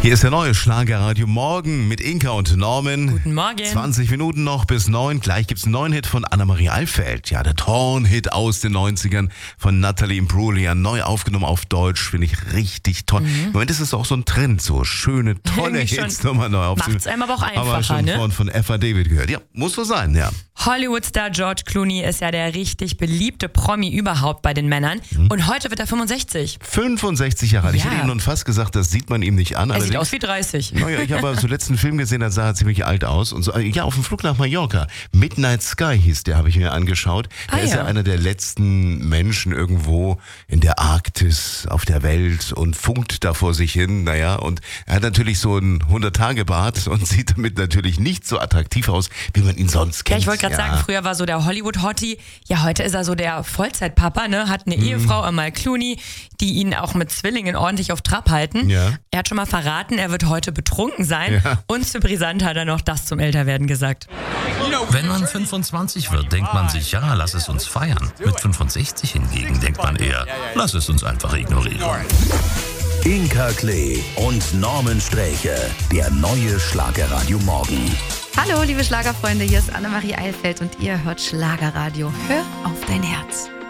Hier ist der neue Schlagerradio Morgen mit Inka und Norman. Guten Morgen. 20 Minuten noch bis 9. Gleich gibt's einen neuen Hit von Annemarie Alfeld. Ja, der Torn-Hit aus den 90ern von Natalie Imbruglia. Neu aufgenommen auf Deutsch. Finde ich richtig toll. Im Moment ist es auch so ein Trend, so schöne, tolle Hits nochmal neu aufzunehmen. Macht's einem aber auch einfacher, aber schon ne? von F.A. David gehört. Ja, muss so sein, ja. Hollywood-Star George Clooney ist ja der richtig beliebte Promi überhaupt bei den Männern. Und heute wird er 65. 65 Jahre alt. Ich Ja. hätte Ihnen nun fast gesagt, das sieht man ihm nicht an. Er sieht Allerdings- aus wie 30. Naja, ich habe zuletzt einen Film gesehen, da sah er ziemlich alt aus. Und so, ja, auf dem Flug nach Mallorca. Midnight Sky hieß der, habe ich mir angeschaut. Der ist ja einer der letzten Menschen irgendwo in der Arktis, auf der Welt und funkt da vor sich hin. Naja, und er hat natürlich so einen 100-Tage-Bart und sieht damit natürlich nicht so attraktiv aus, wie man ihn sonst kennt. Ja, ich wollte gerade sagen, früher war so der Hollywood-Hottie. Ja, heute ist er so der Vollzeitpapa, ne? Hat eine Ehefrau, Amal Clooney, die ihn auch mit Zwillingen ordentlich auf Trab halten. Ja. Er hat schon mal verraten, er wird heute betrunken sein. Ja. Und zu brisant hat er noch das zum Älterwerden gesagt. Wenn man 25 wird, denkt man sich, ja, lass es uns feiern. Mit 65 hingegen denkt man eher, lass es uns einfach ignorieren. Inka Klee und Norman Sträche, der neue Schlagerradio Morgen. Hallo, liebe Schlagerfreunde, hier ist Annemarie Eilfeld und ihr hört Schlagerradio. Hör auf dein Herz.